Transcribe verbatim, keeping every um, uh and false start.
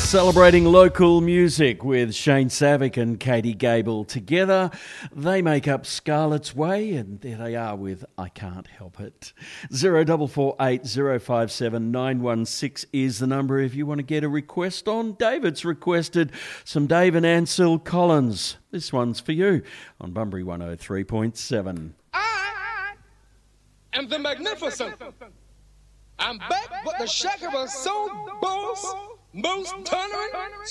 Celebrating local music with Shane Savick and Katie Gable together. They make up Scarlett's Way, and there they are with I Can't Help It. zero four four eight zero five seven nine one six is the number if you want to get a request on. David's requested some Dave and Ansel Collins. This one's for you on Bunbury one oh three point seven. I am the magnificent. I'm back, but the shaker was so boss, most tolerant,